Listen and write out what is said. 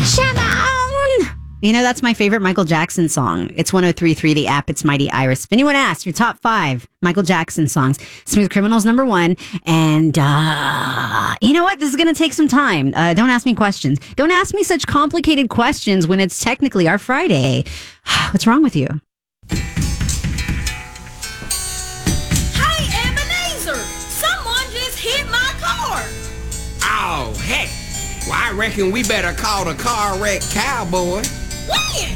Shalom! You know, that's my favorite Michael Jackson song. It's 103.3 The App. It's Mighty Iris. If anyone asks, your top 5 Michael Jackson songs, Smooth Criminal's number 1. And, you know what? This is going to take some time. Don't ask me questions. Don't ask me such complicated questions when it's technically our Friday. What's wrong with you? Hey, Ebenezer! Someone just hit my car! Oh, heck. Well, I reckon we better call the car wreck cowboy. When?